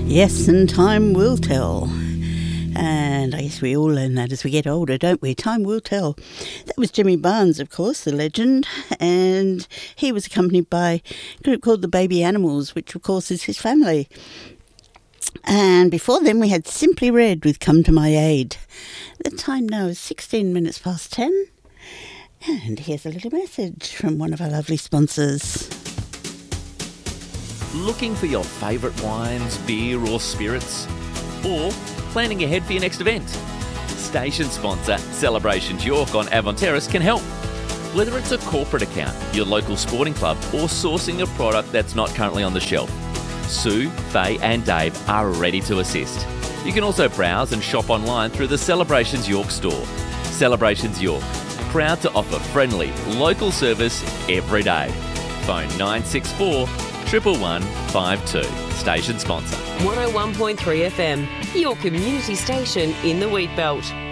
Yes, and time will tell. And I guess we all learn that as we get older, don't we? Time will tell. That was Jimmy Barnes, of course, the legend. And he was accompanied by a group called the Baby Animals, which, of course, is his family. And before then, we had Simply Red with Come to My Aid. The time now is 16 minutes past 10. And here's a little message from one of our lovely sponsors. Looking for your favourite wines, beer or spirits? Or planning ahead for your next event? Station sponsor Celebrations York on Avon Terrace can help. Whether it's a corporate account, your local sporting club or sourcing a product that's not currently on the shelf, Sue, Faye and Dave are ready to assist. You can also browse and shop online through the Celebrations York store. Celebrations York, proud to offer friendly, local service every day. Phone 964 11152. Station sponsor. 101.3 FM, your community station in the Wheatbelt.